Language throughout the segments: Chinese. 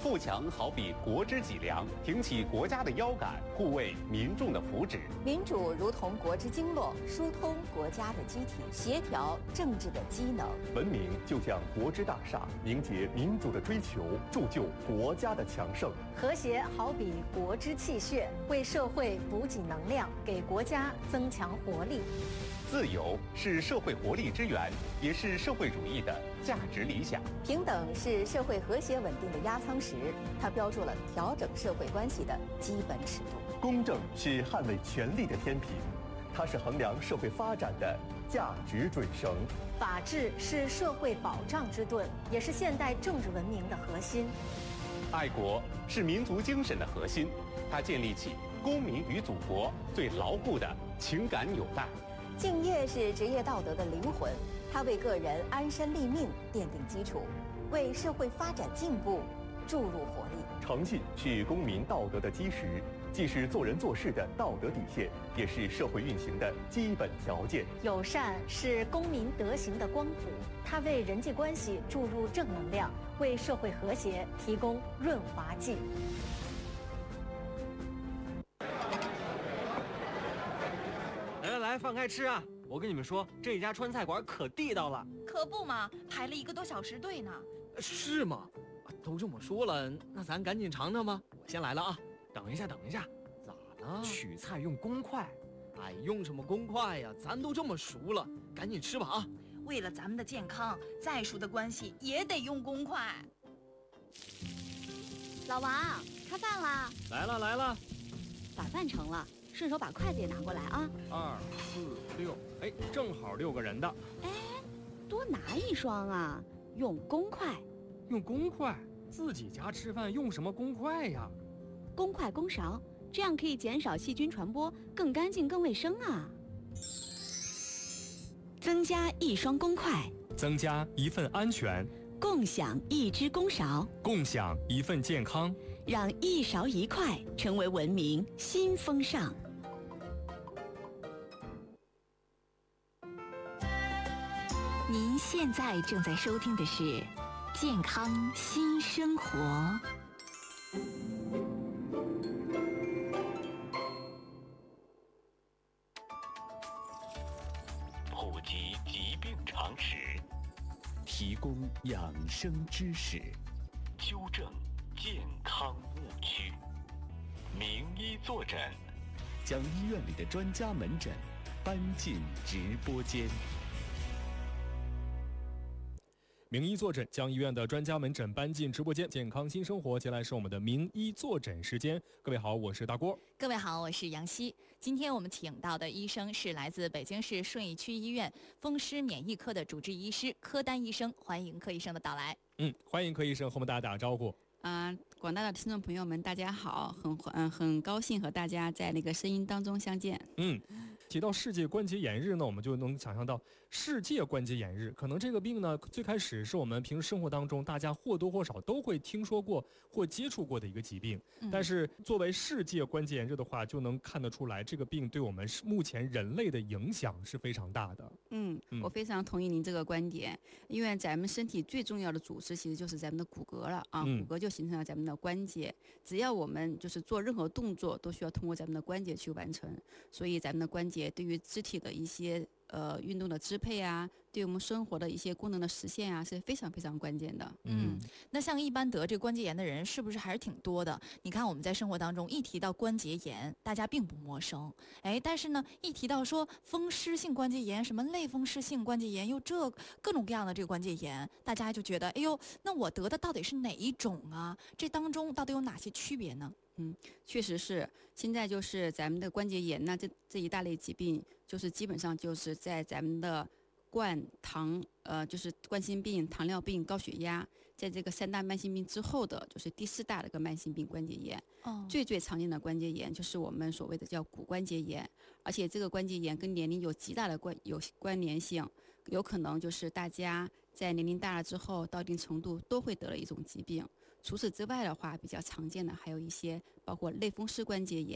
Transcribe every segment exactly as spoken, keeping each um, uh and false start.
富强好比国之脊梁，挺起国家的腰杆，护卫民众的福祉。 民主如同国之经络，疏通国家的机体，协调政治的机能。 文明就像国之大厦，凝结民族的追求，铸就国家的强盛。 和谐好比国之气血，为社会补给能量，给国家增强活力。 自由是社会活力之源，也是社会主义的价值理想。 平等是社会和谐稳定的压舱石，它标注了调整社会关系的基本尺度。 公正是捍卫权力的天平，它是衡量社会发展的价值准绳。 法治是社会保障之盾，也是现代政治文明的核心。 爱国是民族精神的核心，它建立起公民与祖国最牢固的情感纽带。 敬业是职业道德的灵魂，它为个人安身立命奠定基础，为社会发展进步注入活力。 诚信是公民道德的基石，既是做人做事的道德底线，也是社会运行的基本条件。 友善是公民德行的光谱，它为人际关系注入正能量，为社会和谐提供润滑剂。 来，放开吃啊！我跟你们说，这家川菜馆可地道了。 可不嘛，排了一个多小时队呢。 是吗？都这么说了，那咱赶紧尝尝吧。我先来了啊！等一下，等一下，咋了？取菜用公筷。哎，用什么公筷呀？咱都这么熟了，赶紧吃吧啊！ 为了咱们的健康，再熟的关系也得用公筷。 老王，开饭啦！ 来了来了， 把饭盛了。顺手把筷子也拿过来啊！ 二四六，哎，正好六个人的。 哎，多拿一双啊！用公筷， 用公筷，自己家吃饭用什么公筷呀？ 公筷公勺，这样可以减少细菌传播，更干净更卫生啊！增加一双公筷， 增加一份安全， 共享一只公勺， 共享一份健康， 让一勺一筷成为文明新风尚。 您现在正在收听的是《健康新生活》。 普及疾病常识，提供养生知识，纠正健康误区。名医坐诊，将医院里的专家门诊搬进直播间。 名医坐诊将医院的专家门诊搬进直播间，健康新生活。接下来是我们的名医坐诊时间。各位好，我是大郭。 各位好，我是杨希。今天我们请到的医生是来自北京市顺义区医院风湿免疫科的主治医师柯丹医生，欢迎柯医生的到来。 嗯，欢迎柯医生和我们大家打个招呼。 啊、呃，广大的听众朋友们，大家好，很嗯很高兴和大家在那个声音当中相见。 嗯。提到世界关节炎日呢，我们就能想象到世界关节炎日，可能这个病呢，最开始是我们平时生活当中大家或多或少都会听说过或接触过的一个疾病。嗯、但是作为世界关节炎日的话，就能看得出来，这个病对我们目前人类的影响是非常大的。 嗯，嗯我非常同意您这个观点，因为咱们身体最重要的组织其实就是咱们的骨骼了啊，嗯、骨骼就形成了咱们的关节。只要我们就是做任何动作，都需要通过咱们的关节去完成，所以咱们的关节对于肢体的一些呃运动的支配啊，对我们生活的一些功能的实现啊，是非常非常关键的。 嗯，那像一般得这关节炎的人是不是还是挺多的？你看我们在生活当中一提到关节炎，大家并不陌生，哎，但是呢，一提到说风湿性关节炎，什么类风湿性关节炎，又这各种各样的这个关节炎，大家就觉得，哎呦，那我得的到底是哪一种啊？这当中到底有哪些区别呢？ 嗯，确实是，现在就是咱们的关节炎呢，这这一大类疾病，就是基本上就是在咱们的冠糖呃，就是冠心病、糖尿病、高血压，在这个三大慢性病之后的，就是第四大的一个慢性病关节炎。哦，最最常见的关节炎就是我们所谓的叫骨关节炎，而且这个关节炎跟年龄有极大的关有关联性，有可能就是大家在年龄大了之后，到一定程度都会得了一种疾病。除此之外的话，比较常见的还有一些包括类风湿关节炎，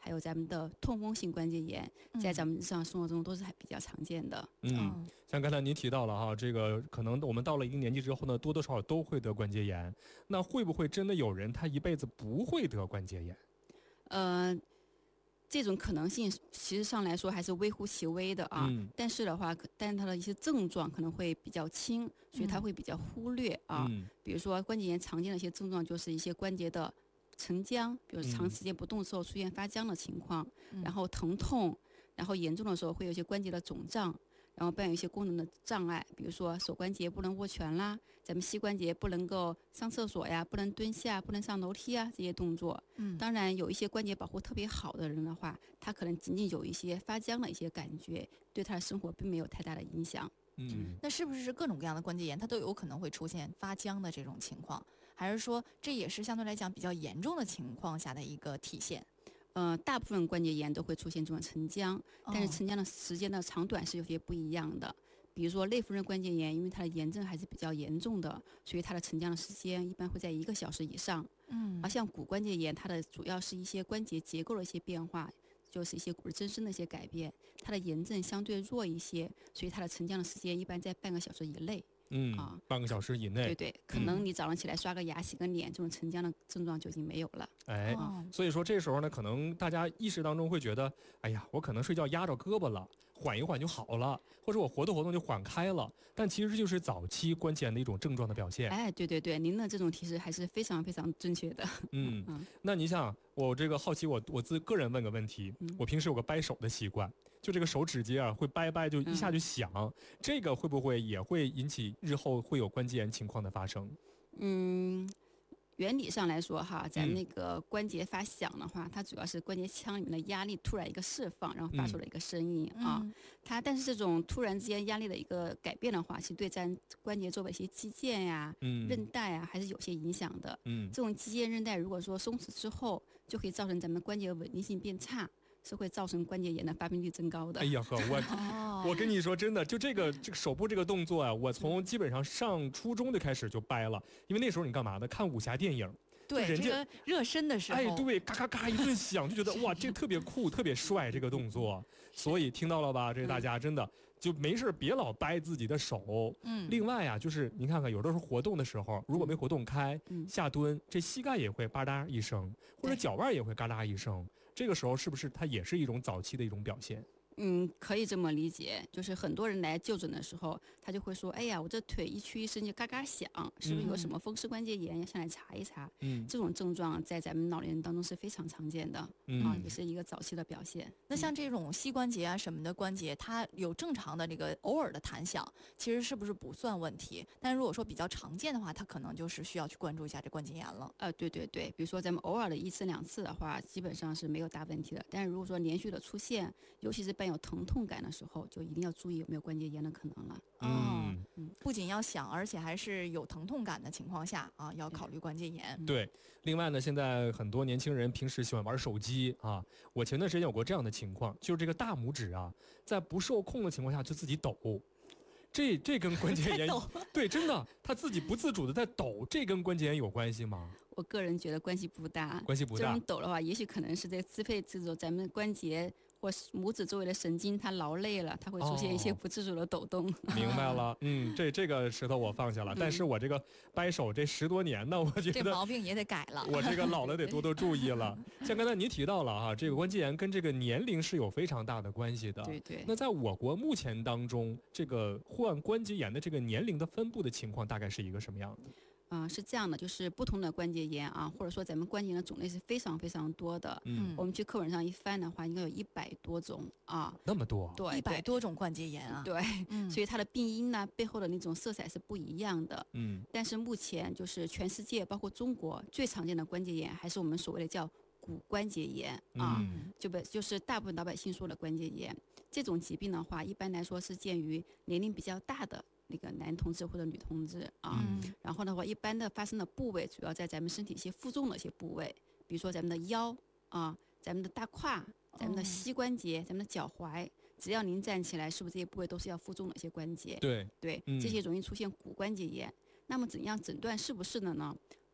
还有咱们的痛风性关节炎，在咱们日常生活中都是还比较常见的。 嗯，像刚才您提到了哈，这个可能我们到了一定年纪之后呢，多多少少都会得关节炎。那会不会真的有人他一辈子不会得关节炎？ 呃。这种可能性其实上来说还是微乎其微的啊，嗯、但是的话，但是它的一些症状可能会比较轻，所以它会比较忽略啊。嗯、比如说关节炎常见的一些症状就是一些关节的沉僵，比如长时间不动之后出现发僵的情况，嗯、然后疼痛，然后严重的时候会有一些关节的肿胀。然后伴有一些功能的障碍，比如说手关节不能握拳啦，咱们膝关节不能够上厕所呀，不能蹲下，不能上楼梯啊，这些动作。嗯，当然有一些关节保护特别好的人的话，他可能仅仅有一些发僵的一些感觉，对他的生活并没有太大的影响。 嗯，那是不是各种各样的关节炎它都有可能会出现发僵的这种情况？还是说这也是相对来讲比较严重的情况下的一个体现？ 呃，大部分关节炎都会出现这种沉僵，但是沉僵的时间的长短是有些不一样的。比如说类风湿关节炎，因为它的炎症还是比较严重的，所以它的沉僵的时间一般会在一个小时以上。嗯，而像骨关节炎，它的主要是一些关节结构的一些变化，就是一些骨质增生的一些改变，它的炎症相对弱一些，所以它的沉僵的时间一般在半个小时以内。 嗯啊，半个小时以内， 对对，可能你早上起来刷个牙、洗个脸，这种沉僵的症状就已经没有了。 哎，哦、所以说这时候呢，可能大家意识当中会觉得，哎呀，我可能睡觉压着胳膊了，缓一缓就好了，或者我活动活动就缓开了。但其实就是早期关节炎的一种症状的表现。 哎，对对对，您的这种提示还是非常非常正确的。 嗯嗯，那你想，我这个好奇我，我我自个人问个问题，嗯、我平时有个掰手的习惯。就这个手指节啊，会掰掰就一下就响，嗯、这个会不会也会引起日后会有关节炎情况的发生？ 嗯，原理上来说哈，咱那个关节发响的话，嗯、它主要是关节腔里面的压力突然一个释放，然后发出了一个声音、嗯、啊。它但是这种突然之间压力的一个改变的话，其实对咱关节周围一些肌腱呀、嗯、韧带呀，还是有些影响的。嗯，这种肌腱韧带如果说松弛之后，就可以造成咱们关节稳定性变差。是会造成关节炎的发病率增高的。 哎呀呵，我、哦、我跟你说真的，就这个这个手部这个动作啊，我从基本上上初中就开始就掰了，因为那时候你干嘛呢？看武侠电影。 对，人家热身的时候， 哎，对，嘎嘎嘎一顿响，就觉得哇，这特别酷，特别帅，这个动作。所以听到了吧？这大家真的、嗯、就没事别老掰自己的手。嗯。另外啊，就是您看看，有的时候活动的时候，如果没活动开，嗯、下蹲，这膝盖也会吧嗒一声，或者脚腕也会嘎啦一声。这个时候是不是它也是一种早期的一种表现？ 嗯，可以这么理解，就是很多人来就诊的时候，他就会说，哎呀，我这腿一屈一伸就嘎嘎响，是不是有什么风湿关节炎？要上来查一查。嗯，这种症状在咱们老年人当中是非常常见的，嗯、啊，也是一个早期的表现。 那像这种膝关节啊什么的关节，它有正常的这个偶尔的弹响，其实是不是不算问题？但如果说比较常见的话，它可能就是需要去关注一下这关节炎了。 呃，对对对，比如说咱们偶尔的一次两次的话，基本上是没有大问题的。但是如果说连续的出现，尤其是伴有疼痛感的时候，就一定要注意有没有关节炎的可能了。 嗯嗯，不仅要响，而且还是有疼痛感的情况下啊，要考虑关节炎。 对，另外呢，现在很多年轻人平时喜欢玩手机啊，我前段时间有过这样的情况，就是这个大拇指啊，在不受控的情况下就自己抖。这这跟关节炎对，真的，他自己不自主的在抖，这跟关节炎有关系吗？ 我个人觉得关系不大， 关系不大。 这种抖的话，也许可能是在支配这种咱们关节或拇指周围的神经，它劳累了，它会出现一些不自主的抖动。 哦、明白了，嗯，这这个石头我放下了，嗯、但是我这个掰手这十多年呢，我觉得这毛病也得改了。 我这个老了得多多注意了。像刚才您提到了哈、啊，这个关节炎跟这个年龄是有非常大的关系的。 对对。 那在我国目前当中，这个患关节炎的这个年龄的分布的情况大概是一个什么样的？ 啊、呃，是这样的，就是不同的关节炎啊，或者说咱们关节炎的种类是非常非常多的。嗯，我们去课本上一翻的话，应该有一百多种啊。 那么多？ 对， 一百多种关节炎啊。 对，嗯、所以它的病因呢，背后的那种色彩是不一样的。嗯，但是目前就是全世界，包括中国最常见的关节炎，还是我们所谓的叫骨关节炎啊，嗯、就不就是大部分老百姓说的关节炎。这种疾病的话，一般来说是见于年龄比较大的那个男同志或者女同志啊，嗯、然后的话，一般的发生的部位主要在咱们身体一些负重的一些部位，比如说咱们的腰啊，咱们的大胯，咱们的膝关节，哦、咱们的脚踝，只要您站起来，是不是这些部位都是要负重的一些关节？ 对对， 嗯、 这些容易出现骨关节炎。那么怎样诊断是不是的呢？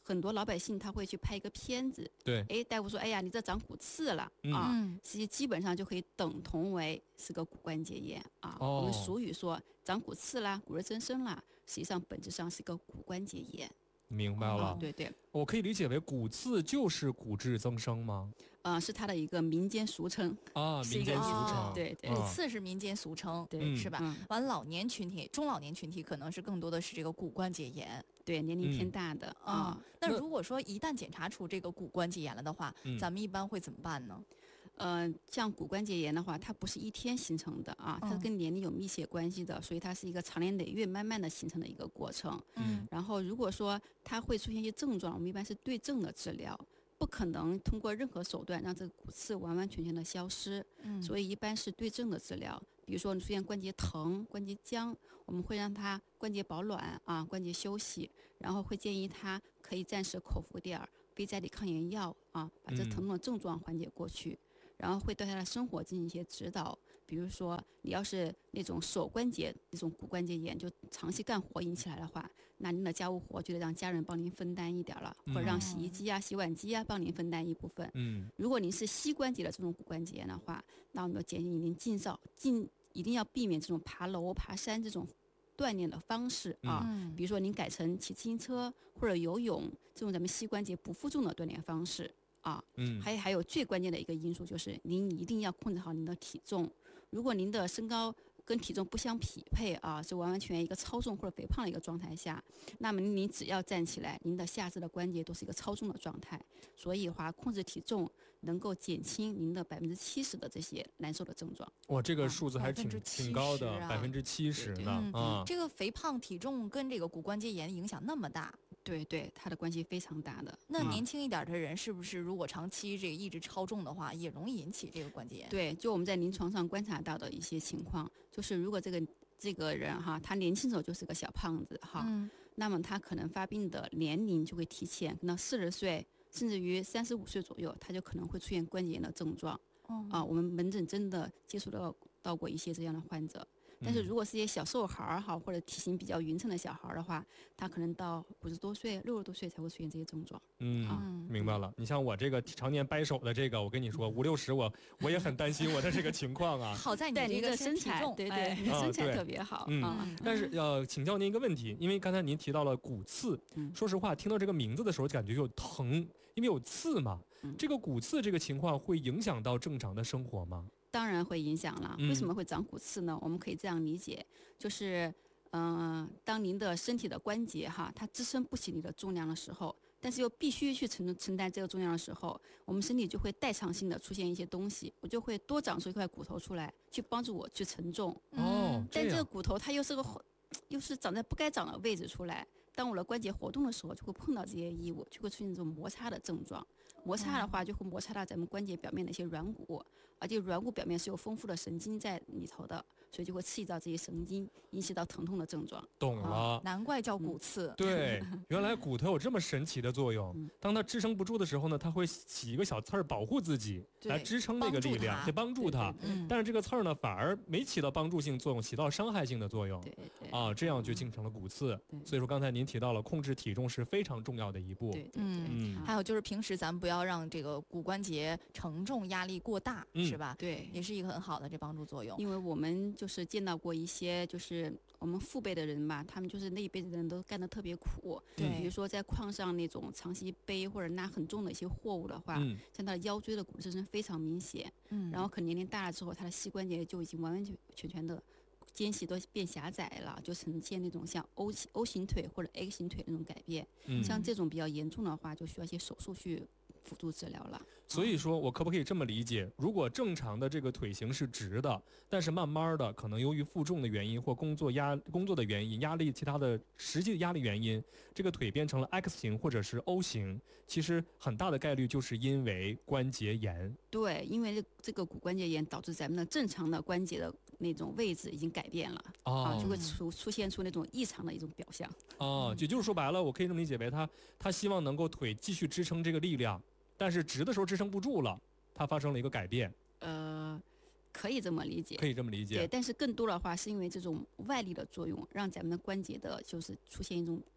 很多老百姓他会去拍一个片子， 对， 哎，大夫说，哎呀，你这长骨刺了、 嗯、 啊，实际基本上就可以等同为是个骨关节炎啊。 哦、 我们俗语说长骨刺啦，骨热增生啦，实际上本质上是个骨关节炎。 明白了、 哦，对对， 我可以理解为骨刺就是骨质增生吗？ 呃，是它的一个民间俗称啊，民间俗称， 哦、对对， 骨刺是民间俗称， 对， 是吧？嗯、完，老年群体、中老年群体可能是更多的是这个骨关节炎， 对，年龄偏大的啊、 嗯。那如果说一旦检查出这个骨关节炎了的话， 嗯、 咱们一般会怎么办呢？ 呃，像骨关节炎的话，它不是一天形成的啊，它跟年龄有密切关系的，嗯、所以它是一个长年累月慢慢的形成的一个过程。 嗯， 然后如果说它会出现一些症状，我们一般是对症的治疗，不可能通过任何手段让这个骨刺完完全全的消失。 嗯， 所以一般是对症的治疗，比如说你出现关节疼、关节僵，我们会让它关节保暖啊，关节休息，然后会建议他可以暂时口服点儿非甾体抗炎药啊，把这疼痛的症状缓解过去。嗯，然后会对他的生活进行一些指导，比如说你要是那种手关节那种骨关节炎，就长期干活引起来的话，那您的家务活就得让家人帮您分担一点了， 嗯、 或者让洗衣机啊、洗碗机啊帮您分担一部分。 嗯， 如果您是膝关节的这种骨关节炎的话，那我们就建议您尽少尽一定要避免这种爬楼、爬山这种锻炼的方式啊， 嗯、 比如说您改成骑自行车或者游泳这种咱们膝关节不负重的锻炼方式。啊， 嗯， 还还有最关键的一个因素就是您一定要控制好您的体重。如果您的身高跟体重不相匹配啊，是完完全全一个超重或者肥胖的一个状态下，那么您只要站起来，您的下肢的关节都是一个超重的状态。所以的话，控制体重能够减轻您的百分之七十的这些难受的症状。 哇，这个数字还挺、啊、挺高的，百分之七十呢。 嗯、啊，这个肥胖体重跟这个骨关节炎影响那么大。 对对，它的关系非常大的。 那年轻一点的人是不是如果长期这个一直超重的话，也容易引起这个关节炎？ 对，就我们在临床上观察到的一些情况，就是如果这个这个人哈，他年轻时候就是个小胖子哈， 嗯、 那么他可能发病的年龄就会提前，可能四十岁甚至于三十五岁左右，他就可能会出现关节炎的症状。 哦、 啊，我们门诊真的接触到到过一些这样的患者。但是如果是一些小瘦孩儿哈，或者体型比较匀称的小孩儿的话，他可能到五十多岁、六十多岁才会出现这些症状。 嗯，啊、明白了。你像我这个常年掰手的这个，我跟你说，五六十我我也很担心我的这个情况啊。 好在你这个身材，对对， 哎、 你的身材特别好。 嗯，啊、但是呃，请教您一个问题，因为刚才您提到了骨刺， 嗯、 说实话，听到这个名字的时候感觉有疼，因为有刺嘛。 嗯、 这个骨刺这个情况会影响到正常的生活吗？ 当然会影响了。为什么会长骨刺呢？嗯、我们可以这样理解，就是，嗯、呃，当您的身体的关节哈，它支撑不起你的重量的时候，但是又必须去承承担这个重量的时候，我们身体就会代偿性的出现一些东西，我就会多长出一块骨头出来，去帮助我去承重。 哦， 但这个骨头它又是个，又是长在不该长的位置出来。当我的关节活动的时候，就会碰到这些异物，就会出现这种摩擦的症状。摩擦的话，就会摩擦到咱们关节表面的一些软骨，而且软骨表面是有丰富的神经在里头的，所以就会刺激到这些神经，引起到疼痛的症状。 懂了， 啊、难怪叫骨刺。 嗯、对，原来骨头有这么神奇的作用。 嗯、 当它支撑不住的时候呢，它会起一个小刺儿保护自己，来支撑那个力量，去帮助它。 嗯、 但是这个刺儿呢，反而没起到帮助性作用，起到伤害性的作用。 对对。 啊，这样就形成了骨刺。所以说，刚才您提到了控制体重是非常重要的一步。 对对对。 嗯，还有就是平时咱们不要让这个骨关节承重压力过大， 嗯、 是吧？ 对， 也是一个很好的这帮助作用。 因为我们就是见到过一些就是我们父辈的人吧，他们就是那一辈子的人都干得特别苦。 对， 比如说在矿上那种长期背或者拉很重的一些货物的话， 嗯、 像他的腰椎的骨质增生非常明显。 嗯， 然后可能年龄大了之后，他的膝关节就已经完完全全的间隙都变狭窄了，就呈现那种像 O 型 O 型腿或者 X 型腿那种改变。 嗯， 像这种比较严重的话，就需要一些手术去辅助治疗了。 所以说我可不可以这么理解，如果正常的这个腿型是直的，但是慢慢的可能由于负重的原因或工作压工作的原因，压力其他的实际的压力原因，这个腿变成了 X 型或者是 O 型，其实很大的概率就是因为关节炎。 对，因为这个骨关节炎导致咱们的正常的关节的那种位置已经改变了， 哦、 啊，就会出出现出那种异常的一种表象。 哦，也就是说白了，我可以这么理解为他他希望能够腿继续支撑这个力量，但是直的时候支撑不住了，它发生了一个改变。 呃，可以这么理解， 可以这么理解。 对，但是更多的话是因为这种外力的作用，让咱们的关节的就是出现一种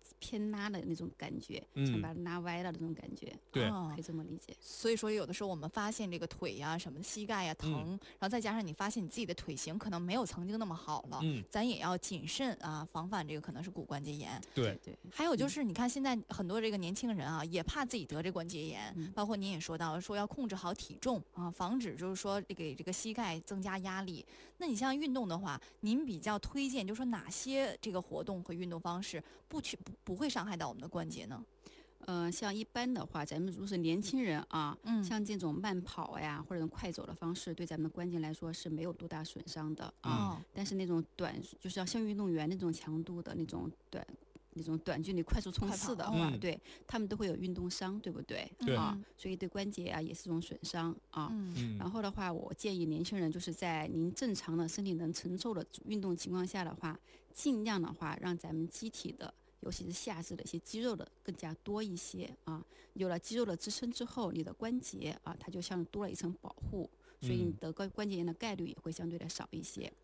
偏拉的那种感觉， 嗯想把它拉歪了的那种感觉。 对哦可以这么理解。 所以说，有的时候我们发现这个腿呀、什么的膝盖呀、疼， 嗯然后再加上你发现你自己的腿型可能没有曾经那么好了， 嗯咱也要谨慎啊，防范这个可能是骨关节炎。 对对， 还有就是，你看现在很多这个年轻人啊，也怕自己得这关节炎， 嗯包括您也说到说要控制好体重啊，防止就是说给这个膝盖增加压力。那你像运动的话，您比较推荐就是说哪些这个活动和运动方式不去不不会伤害到我们的关节呢？ 呃，像一般的话，咱们如果是年轻人啊， 嗯像这种慢跑呀或者快走的方式，对咱们的关节来说是没有多大损伤的啊。 哦但是那种短，就是要像运动员那种强度的那种短。那种短距离快速冲刺的快话， 嗯对他们都会有运动伤，对不对？ 对啊，所以对关节啊也是一种损伤啊。 嗯嗯然后的话，我建议年轻人就是在您正常的身体能承受的运动情况下的话，尽量的话让咱们机体的，尤其是下肢的一些肌肉的更加多一些啊。有了肌肉的支撑之后，你的关节啊，它就像多了一层保护，所以你嗯得关关节炎的概率也会相对的少一些。